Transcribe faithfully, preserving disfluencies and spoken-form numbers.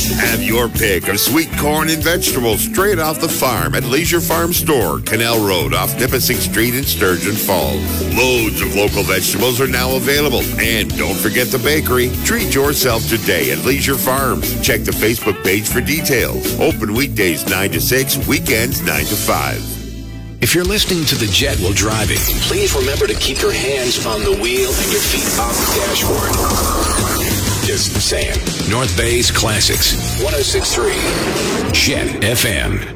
Have your pick of sweet corn and vegetables straight off the farm at Leisure Farm Store, Canal Road off Nipissing Street in Sturgeon Falls. Loads of local vegetables are now available. And don't forget the bakery. Treat yourself today at Leisure Farms. Check the Facebook page for details. Open weekdays nine to six, weekends nine to five. If you're listening to the Jet while driving, please remember to keep your hands on the wheel and your feet off the dashboard. Just saying. North Bay's Classics, one oh six point three Jet F M.